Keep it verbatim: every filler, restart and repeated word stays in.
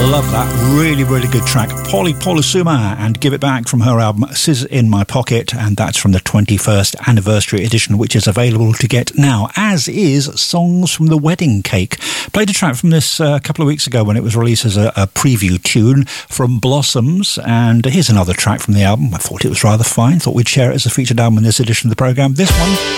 Love that. Really, really good track. Polly Polisuma and Give It Back from her album Scissors in My Pocket, and that's from the twenty-first anniversary edition, which is available to get now, as is Songs from the Wedding Cake. Played a track from this uh, a couple of weeks ago when it was released as a, a preview tune from Blossoms, and here's another track from the album. I thought it was rather fine. Thought we'd share it as a featured album in this edition of the programme. This one